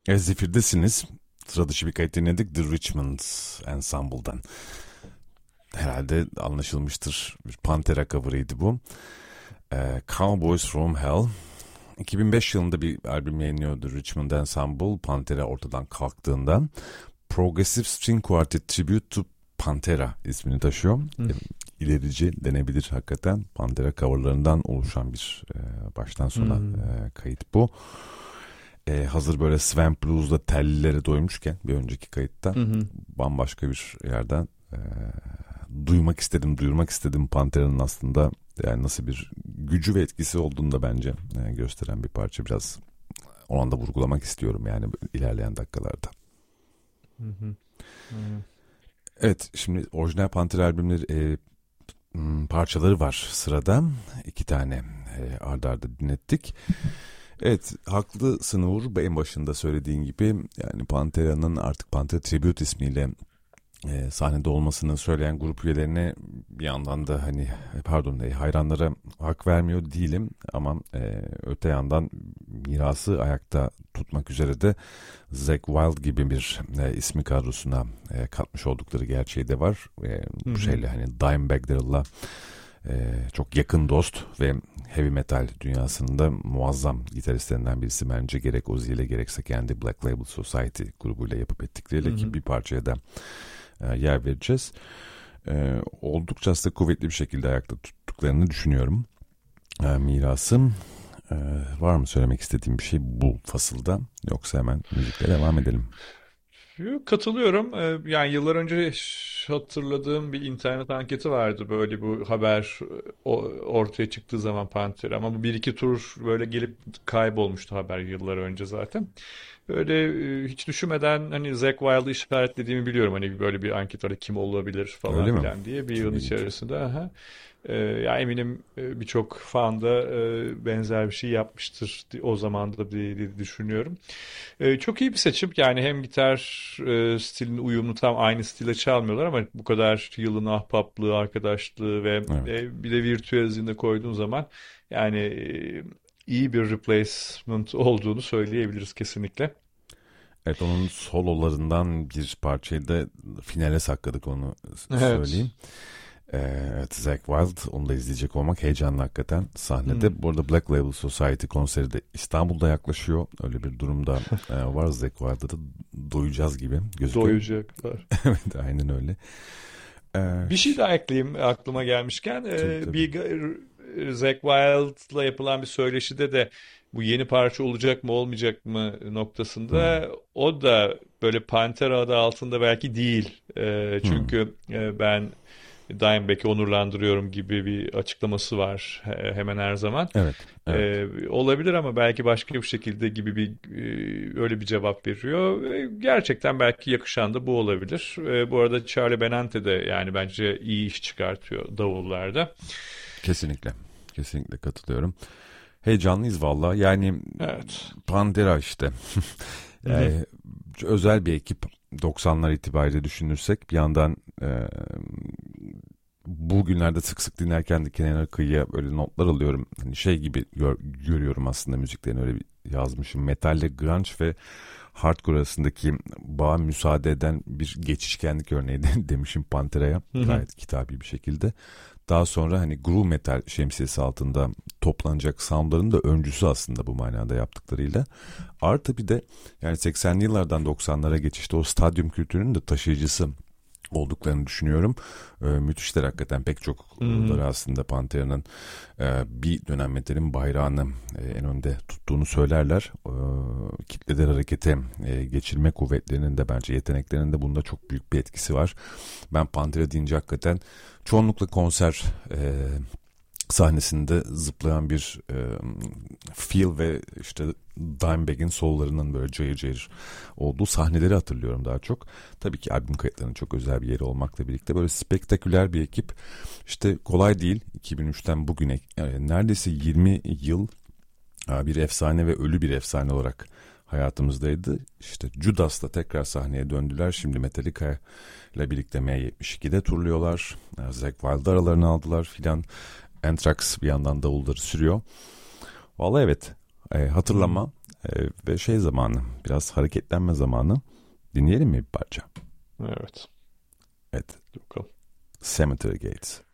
Zifir'desiniz. Sıra dışı bir kayıt dinledik. The Richmond Ensemble'dan. Herhalde anlaşılmıştır. Bir Pantera cover'ıydı bu. Cowboys from Hell. 2005 yılında bir albüm yayınlıyordu Richmond Ensemble. Pantera ortadan kalktığında. Progressive String Quartet Tribute to Pantera ismini taşıyor. İlerici denebilir hakikaten. Pantera coverlarından oluşan bir baştan sona kayıt bu. Hazır böyle Swamp Blues'da tellilere doymuşken bir önceki kayıtta bambaşka bir yerden duyurmak istedim Pantera'nın aslında yani nasıl bir gücü ve etkisi olduğunu da bence gösteren bir parça. Biraz o anda vurgulamak istiyorum yani ilerleyen dakikalarda. Evet, şimdi orijinal Pantera albümleri parçaları var sırada. 2 tane arda arda dinlettik. Evet, haklısın Uğur. En başında söylediğin gibi yani Pantera'nın artık Pantera Tribute ismiyle sahnede olmasını söyleyen grup üyelerine bir yandan da hayranlara hak vermiyor değilim ama öte yandan mirası ayakta tutmak üzere de Zakk Wylde gibi bir ismi kadrosuna katmış oldukları gerçeği de var. Bu şeyle hani Dimebag Darrell'la çok yakın dost ve heavy metal dünyasında muazzam gitaristlerinden birisi bence gerek Ozzy ile gerekse kendi Black Label Society grubuyla yapıp ettikleriyle ki bir parçaya da yer vereceğiz. Oldukça aslında kuvvetli bir şekilde ayakta tuttuklarını düşünüyorum. Mirasım. Var mı söylemek istediğim bir şey bu fasılda? Yoksa hemen müzikle devam edelim. Katılıyorum. Yani yıllar önce hatırladığım bir internet anketi vardı. Böyle bu haber ortaya çıktığı zaman Pantera. Ama bu bir iki tur böyle gelip kaybolmuştu haber yıllar önce zaten. Böyle hiç düşünmeden hani Zakk Wylde'ı işaretlediğimi biliyorum. Hani böyle bir anket var kim olabilir falan Öyle mi? filan diye bir Çok yılın ilginç. içerisinde. Aha. Ya eminim birçok fan da benzer bir şey yapmıştır o zaman da diye düşünüyorum. Çok iyi bir seçim. Yani hem gitar stilinin uyumlu tam aynı stile çalmıyorlar ama bu kadar yılın ahbaplığı, arkadaşlığı ve Evet. bir de virtüözlüğünü de koyduğun zaman yani iyi bir replacement olduğunu söyleyebiliriz kesinlikle. Evet, onun sololarından bir parçayı da finale sakladık, onu Evet. söyleyeyim. Evet, Zakk Wylde, onu da izleyecek olmak heyecanlı hakikaten sahnede. Bu arada Black Label Society konseri de İstanbul'da yaklaşıyor. Öyle bir durumda var. Zakk Wylde'da da doyacağız gibi gözüküyor. Doyacaklar. Evet, aynen öyle. Bir şey daha ekleyeyim aklıma gelmişken. Tabii tabii. Bir Zakk Wylde'la yapılan bir söyleşide de bu yeni parça olacak mı olmayacak mı Hmm. noktasında o da böyle Pantera adı altında belki değil. Hmm. Çünkü ben Dimebag'i onurlandırıyorum gibi bir açıklaması var hemen her zaman. Evet, evet. Olabilir ama belki başka bir şekilde gibi bir öyle bir cevap veriyor. Gerçekten belki yakışan da bu olabilir. Bu arada Charlie Benante de yani bence iyi iş çıkartıyor davullarda. Kesinlikle. Kesinlikle katılıyorum. Heyecanlıyız valla. Yani Evet. Pantera işte. Hı hı. Yani özel bir ekip 90'lar itibariyle düşünürsek bir yandan bugünlerde sık sık dinlerken de kenara kıyıya böyle notlar alıyorum. Hani şey gibi görüyorum aslında müziklerini, öyle bir yazmışım. Metalle grunge ve hardcore arasındaki bağa müsaade eden bir geçişkenlik örneği demişim Pantera'ya. Hı hı. Gayet kitabi bir şekilde. Daha sonra hani groove metal şemsiyesi altında toplanacak soundların da öncüsü aslında bu manada yaptıklarıyla. Artı bir de yani 80'li yıllardan 90'lara geçişte o stadyum kültürünün de taşıyıcısı olduklarını düşünüyorum. Müthişler hakikaten, pek Hı hı. çokları aslında Pantera'nın bir dönem metalin bayrağını en önde tuttuğunu söylerler. Kitleler harekete geçirme kuvvetlerinin de bence yeteneklerinin de bunda çok büyük bir etkisi var. Ben Pantera deyince hakikaten çoğunlukla konser sahnesinde zıplayan bir feel ve işte Dimebag'in sollarının böyle cayır cayır olduğu sahneleri hatırlıyorum daha çok. Tabii ki albüm kayıtlarının çok özel bir yeri olmakla birlikte böyle spektaküler bir ekip. İşte kolay değil, 2003'ten bugüne neredeyse 20 yıl bir efsane ve ölü bir efsane olarak hayatımızdaydı. İşte Judas'la tekrar sahneye döndüler. Şimdi Metallica ile birlikte M72'de turluyorlar. Zakk Wylde aralarını aldılar filan. Anthrax bir yandan davulları sürüyor. Vallahi evet, Hı hı. hatırlama. Ve şey zamanı, biraz hareketlenme zamanı. Dinleyelim mi bir parça? Evet. Evet. Bakalım. Cemetery Gates.